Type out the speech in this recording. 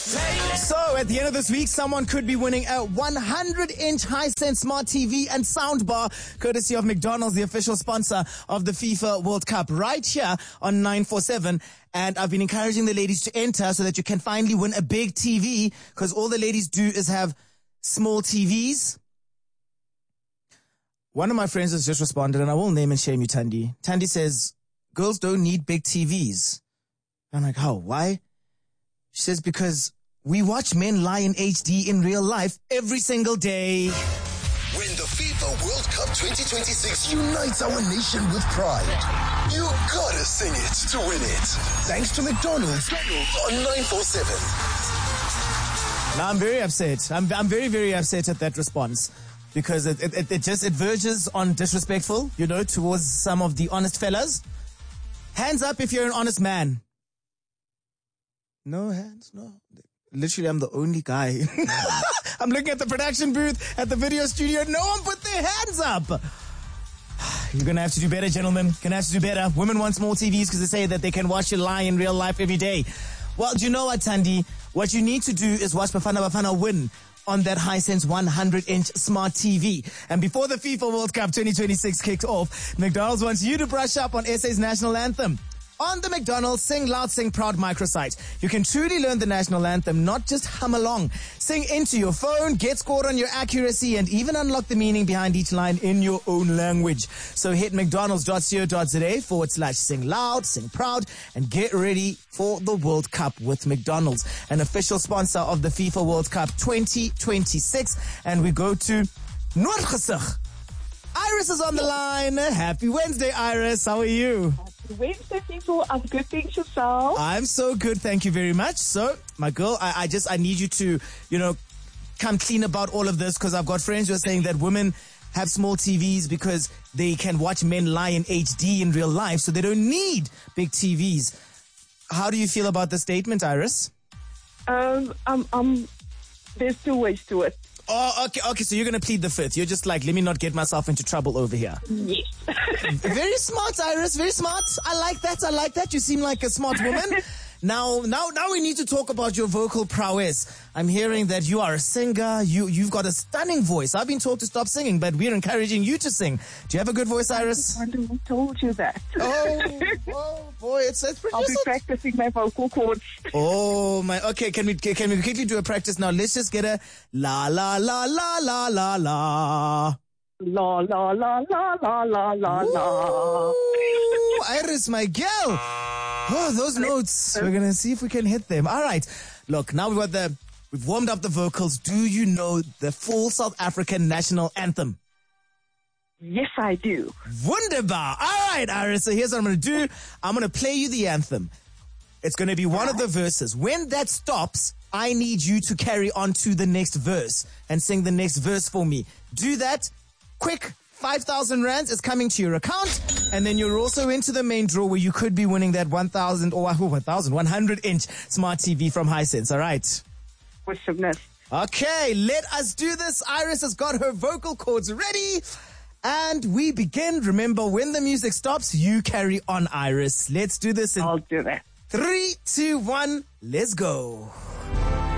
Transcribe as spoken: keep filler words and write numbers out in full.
So, at the end of this week, someone could be winning a one hundred inch Hisense smart T V and soundbar, courtesy of McDonald's, the official sponsor of the FIFA World Cup, right here on nine four seven. And I've been encouraging the ladies to enter so that you can finally win a big T V, because all the ladies do is have small T Vs. One of my friends has just responded, and I will name and shame you, Tandy. Tandy says, girls don't need big T Vs. I'm like, how? Why? She says, because we watch men lie in H D in real life every single day. When the FIFA World Cup twenty twenty-six unites our nation with pride, you gotta sing it to win it. Thanks to McDonald's on nine four seven. Now, I'm very upset. I'm I'm very, very upset at that response, because it, it, it just, it verges on disrespectful, you know, towards some of the honest fellas. Hands up if you're an honest man. No hands, no. Literally, I'm the only guy. I'm looking at the production booth, at the video studio. No one put their hands up. You're going to have to do better, gentlemen. You're going to have to do better. Women want small T Vs because they say that they can watch you lie in real life every day. Well, do you know what, Tandy? What you need to do is watch Bafana Bafana win on that Hisense one hundred inch smart T V. And before the FIFA World Cup twenty twenty-six kicked off, McDonald's wants you to brush up on S A's national anthem. On the McDonald's Sing Loud, Sing Proud microsite, you can truly learn the national anthem, not just hum along. Sing into your phone, get scored on your accuracy, and even unlock the meaning behind each line in your own language. So hit mcdonalds.co.za forward slash sing loud, sing proud, and get ready for the World Cup with McDonald's, an official sponsor of the FIFA World Cup twenty twenty-six. And we go to Noordgesig. Iris is on the line. Happy Wednesday, Iris. How are you? Wednesday, people. I'm good. Thanks yourself. I'm so good. Thank you very much. So, my girl, I, I just, I need you to, you know, come clean about all of this, because I've got friends who are saying that women have small T Vs because they can watch men lie in H D in real life, so they don't need big T Vs. How do you feel about the statement, Iris? Um, um, um, there's two ways to it. Oh, okay, okay. So you're going to plead the fifth. You're just like, let me not get myself into trouble over here. Yes. Very smart, Iris. Very smart. I like that. I like that. You seem like a smart woman. Now, now, now we need to talk about your vocal prowess. I'm hearing that you are a singer. You, you've got a stunning voice. I've been told to stop singing, but we're encouraging you to sing. Do you have a good voice, Iris? I wonder who told you that. Oh, oh boy, it's it's pretty. I'll be practicing my vocal cords. Oh my. Okay, can we can we quickly do a practice now? Let's just get a la la la la la la la. La la la la la la la la. Ooh, Iris, my girl. Oh, those notes. We're gonna see if we can hit them. All right. Look, now we've got the we've warmed up the vocals. Do you know the full South African national anthem? Yes, I do. Wunderbar. All right, Iris. So here's what I'm gonna do. I'm gonna play you the anthem. It's gonna be one of the verses. When that stops, I need you to carry on to the next verse and sing the next verse for me. Do that quick. five thousand rands is coming to your account, and then you're also into the main draw where you could be winning that one thousand or one thousand one hundred inch smart T V from Hisense. All right. Awesomeness. Okay, let us do this. Iris has got her vocal cords ready, and we begin. Remember, when the music stops, you carry on, Iris. Let's do this in I'll do that. three, two, one, let's go.